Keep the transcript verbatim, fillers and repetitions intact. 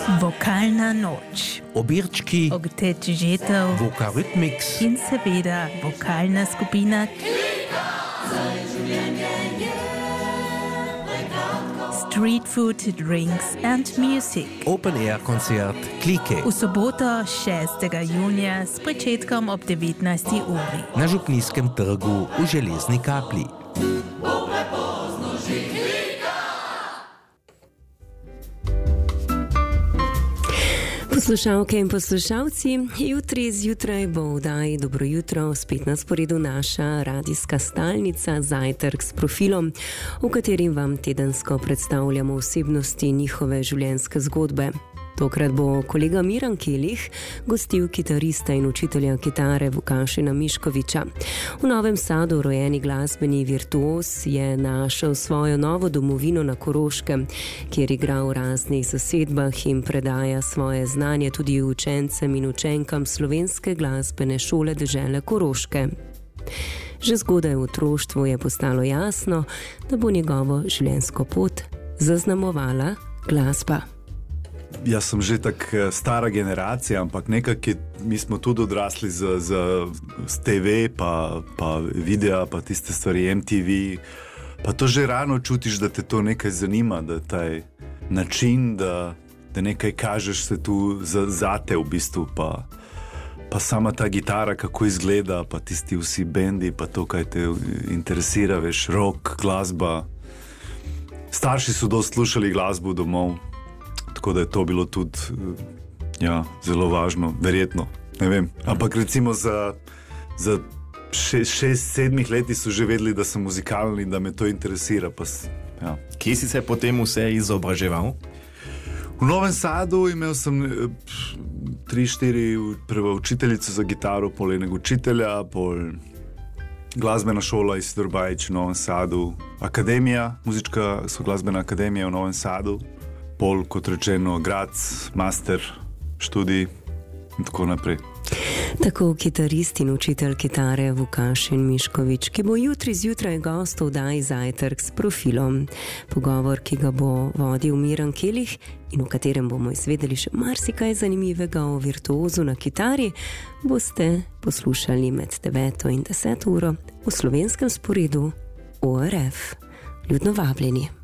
Vokalna noč. Obirčki, Ogtet žetev Vokarytmix in seveda vokalna skupina Street Food, Drinks and Music. Open Air koncert Klike V soboto šestega junija s pričetkom ob devetnajsti uri. na Župnijskem trgu v Železni Kapli. Poslušalke in poslušalci, jutri zjutraj bo v oddaji Dobro jutro spet na sporedu naša radijska stalnica Zajtrk s profilom, v kateri vam tedensko predstavljamo osebnosti njihove življenjske zgodbe. Tokrat bo kolega Miran Kelih gostil kitarista in učitelja kitare Vukašina Miškoviča. V Novem Sadu rojeni glasbeni virtuoz je našel svojo novo domovino na Koroškem, kjer igra v raznih zasedbah in predaja svoje znanje tudi učencem in učenkam Slovenske glasbene šole dežele Koroške. Že zgodaj v otroštvu je postalo jasno, da bo njegovo življenjsko pot zaznamovala glasba. Jaz sem že tak stara generacija, ampak nekako mi smo tudi odrasli z, z, z te ve, pa, pa videa, pa tiste stvari em te ve. Pa to že rano čutiš, da te to nekaj zanima, da taj način, da, da nekaj kažeš se tu za, zate v bistvu, pa, pa sama ta gitara, kako izgleda, pa tisti vsi bendi, pa to, kaj te interesira, veš, rock, glasba. Starši so dosti slušali glasbo domov. Tako da je to bilo tudi ja, zelo važno, verjetno, ne vem. Ampak recimo za, za šest, šest, sedmih leti so že vedeli, da sem muzikalni in da me to interesira. Pa, ja. Kje si se potem vse izobraževal? V Novem Sadu imel sem tri, štiri prvo učiteljico za gitaro, pol enega učitelja, pol glasbena šola Isidor Bajić v Novem Sadu, akademija, muzička glasbena akademija v Novem Sadu. Pol, kot rečeno, grad, master, študij in tako naprej. Tako kitarist in učitelj kitare Vukašin Miškovič, ki bo jutri zjutraj gost v oddaji Zajtrk s profilom. Pogovor, ki ga bo vodil Miran Kelih in v katerem bomo izvedeli še marsikaj zanimivega o virtuozu na kitari, boste poslušali med deveto in deseto uro v slovenskem sporedu O R F. Ljudno vabljeni.